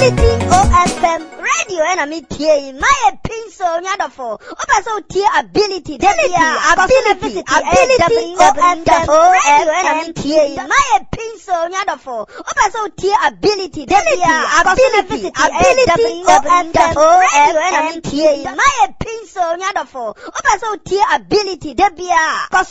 Ability OFM radio and I'm here. My pinso nyadofo. Opa so tie ability. Ability OFM radio and I'm here. My pinso nyadofo. Opa so tie ability. Ability OFM radio and I'm here. My pinso nyadofo. Opa so tie ability.